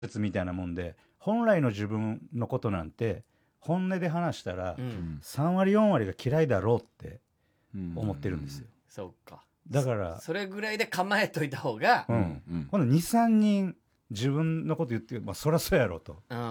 説みたいなもんで、本来の自分のことなんて本音で話したら3割4割が嫌いだろうって思ってるんですよ。 そうか。 だからそれぐらいで構えといた方が、 この 2,3 人自分のこと言ってまあそりゃそうやろと、こ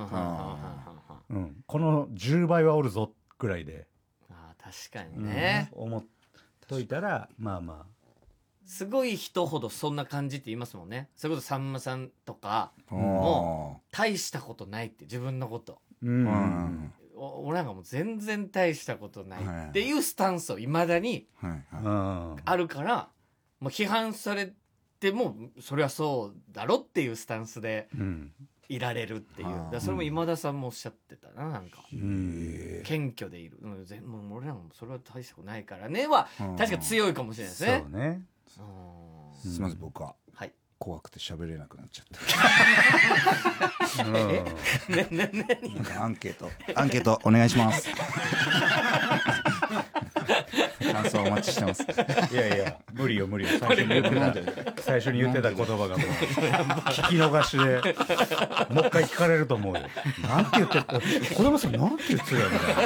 の10倍はおるぞぐらいで確かにね、 思っといたらまあまあすごい人ほどそんな感じって言いますもんね。それこそさんまさんとかも大したことないって自分のこと、俺なんかもう全然大したことないっていうスタンスをいまだにあるから、もう批判されてもそりゃそうだろっていうスタンスでいられるっていう、だからそれも今田さんもおっしゃってたな、なんか謙虚でいる、もう俺らもそれは大したことないからねは確か強いかもしれないですね。 そうね。 すみません、僕は怖くて喋れなくなっちゃった。アンケートお願いします。感想お待ちしてます。 いやいや無理よ最初に言ってた言葉がもう聞き逃しでもう一回聞かれると思うよ。なんて言ってた小玉さん、なんて言ってたよみたい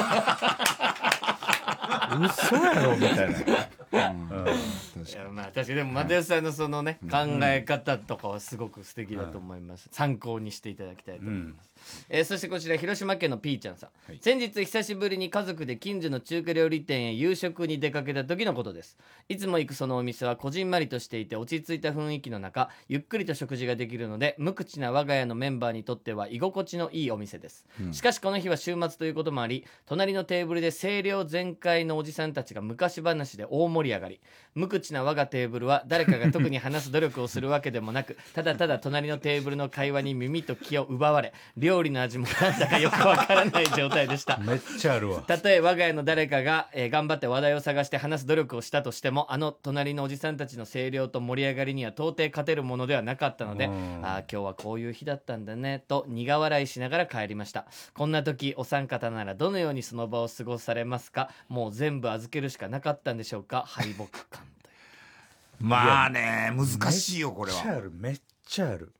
な、嘘やろみたいな。 まあ確かにでも又吉さんのそのね、考え方とかはすごく素敵だと思います、参考にしていただきたいと思います、そしてこちら広島県のピーちゃんさん、先日久しぶりに家族で近所の中華料理店へ夕食に出かけた時のことです。いつも行くそのお店はこじんまりとしていて落ち着いた雰囲気の中ゆっくりと食事ができるので無口な我が家のメンバーにとっては居心地のいいお店です、しかしこの日は週末ということもあり隣のテーブルで声量全開のおじさんたちが昔話で大盛り上がり、無口な我がテーブルは誰かが特に話す努力をするわけでもなくただただ隣のテーブルの会話に耳と気を奪われ料理の味もなんだかよくわからない状態でした。 めっちゃあるわ。 たとえ我が家の誰かが、頑張って話題を探して話す努力をしたとしてもあの隣のおじさんたちの声量と盛り上がりには到底勝てるものではなかったので、今日はこういう日だったんだねと苦笑いしながら帰りました。こんな時お三方ならどのようにその場を過ごされますか？もう全部預けるしかなかったんでしょうか？敗北感という。 まあね、難しいよこれは。 めっちゃある。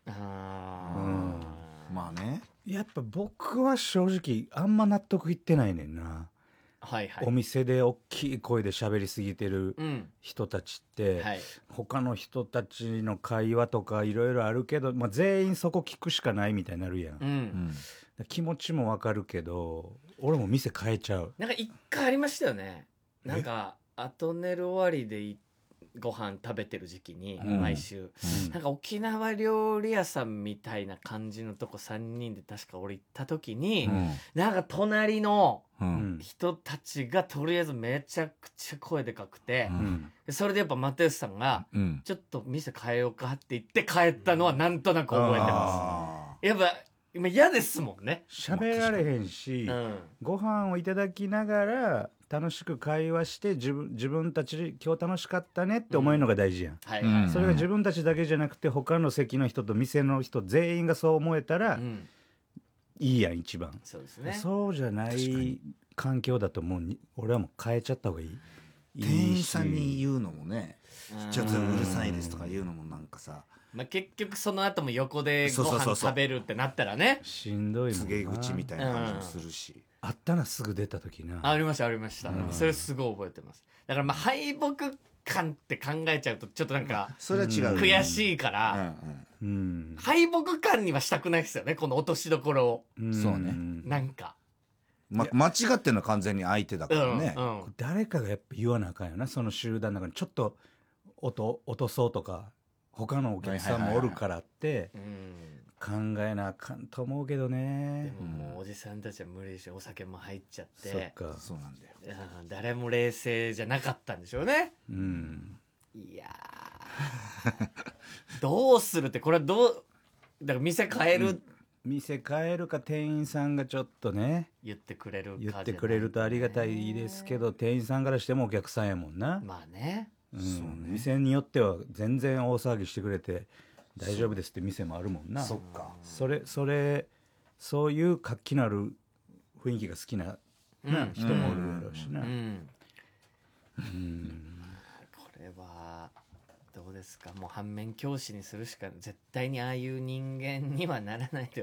まあね、 やっぱ僕は正直あんま納得いってないねんな。お店で大きい声で喋りすぎてる人たちって、他の人たちの会話とかいろいろあるけど、全員そこ聞くしかないみたいになるやん、気持ちもわかるけど俺も店変えちゃう。 なんか一回ありましたよね。なんかアトネル終わりでご飯食べてる時期に毎週、なんか沖縄料理屋さんみたいな感じのとこ3人で確か俺行った時に、なんか隣の人たちがとりあえずめちゃくちゃ声でかくて、それでやっぱ又吉さんがちょっと店変えようかって言って帰ったのはなんとなく覚えてます。やっぱ今嫌ですもんね、 喋られへんし、ご飯をいただきながら楽しく会話して自分たち今日楽しかったねって思えるのが大事やん、それが自分たちだけじゃなくて他の席の人と店の人全員がそう思えたらいいやん一番。 そうですね。 そうじゃない環境だともう俺はもう変えちゃった方がいい。 店員さんに言うのもね、ちょっとうるさいですとか言うのもなんかさ、 結局その後も横でご飯食べるってなったらねしんどいもんな。 告げ口みたいな感じもするし、 あったなすぐ出た時な。 ありました、それすごい覚えてます。だから敗北感って考えちゃうとちょっとなんかそれは違う、 悔しいから、敗北感にはしたくないですよね、この落としどころを。 そうね、 なんか間違ってるのは完全に相手だからね、 誰かがやっぱ言わなあかんよな、その集団の中にちょっと落とそうとか他のお客さんもおるからって考えなあかんと思うけどね。 でももうおじさんたちは無理しお酒も入っちゃって、 そっか、 そうなんだよ、 誰も冷静じゃなかったんでしょうね。いやどうするって、これはどうだから店変える、 店変えるか店員さんがちょっとね言ってくれるか言ってくれるとありがたいですけど、店員さんからしてもお客さんやもんな。 まあね、 店によっては全然大騒ぎしてくれて大丈夫ですって店もあるもんな。 そっか、 そういう活気のある雰囲気が好きな、人もおるだろうしな。 これはどうですか、もう反面教師にするしか絶対にああいう人間にはならないと